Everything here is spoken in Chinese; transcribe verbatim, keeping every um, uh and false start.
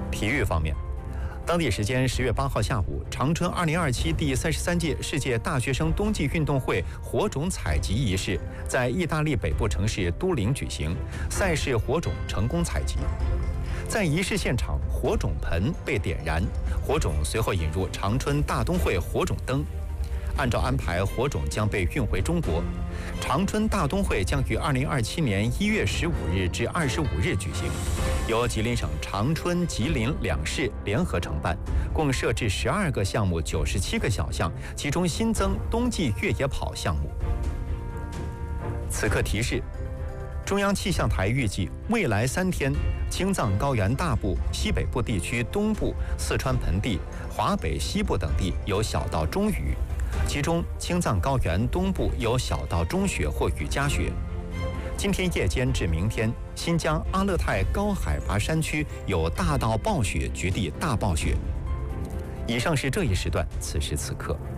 体育方面，当地时间十月八号下午，长春二零二七第三十三届世界大学生冬季运动会火种采集仪式在意大利北部城市都灵举行，赛事火种成功采集。在仪式现场，火种盆被点燃，火种随后引入长春大冬会火种灯。按照安排，火种将被运回中国。长春大冬会将于二零二七年一月十五日至二十五日举行，由吉林省长春、吉林两市联合承办，共设置十二个项目、九十七个小项，其中新增冬季越野跑项目。此刻提示：中央气象台预计，未来三天，青藏高原大部、西北部地区东部、四川盆地、华北西部等地有小到中雨。其中，青藏高原东部有小到中雪或雨夹雪。今天夜间至明天，新疆阿勒泰高海拔山区有大到暴雪，局地大暴雪。以上是这一时段此时此刻。